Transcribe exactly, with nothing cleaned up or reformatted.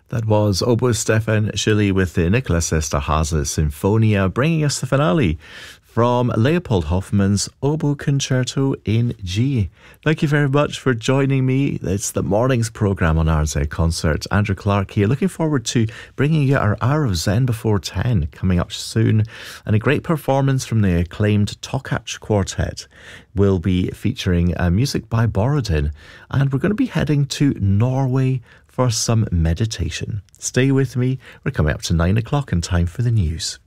That was Oboe Stefan Schilly with the Nicholas Esterhazy Sinfonia, bringing us the finale from Leopold Hoffmann's Oboe Concerto in G. Thank you very much for joining me. It's the morning's programme on R Z Concert. Andrew Clark here, looking forward to bringing you our Hour of Zen before ten coming up soon. And a great performance from the acclaimed Tokach Quartet will be featuring uh, music by Borodin. And we're going to be heading to Norway for some meditation. Stay with me. We're coming up to nine o'clock in time for the news.